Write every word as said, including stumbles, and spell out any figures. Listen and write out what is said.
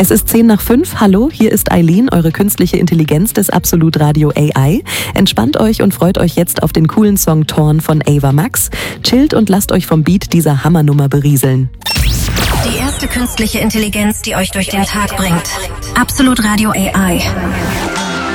Es ist zehn nach fünf. Hallo, hier ist Eileen, eure künstliche Intelligenz des Absolut Radio A I. Entspannt euch und freut euch jetzt auf den coolen Song Torn von Ava Max. Chillt und lasst euch vom Beat dieser Hammernummer berieseln. Die erste künstliche Intelligenz, die euch durch den Tag bringt. Absolut Radio A I.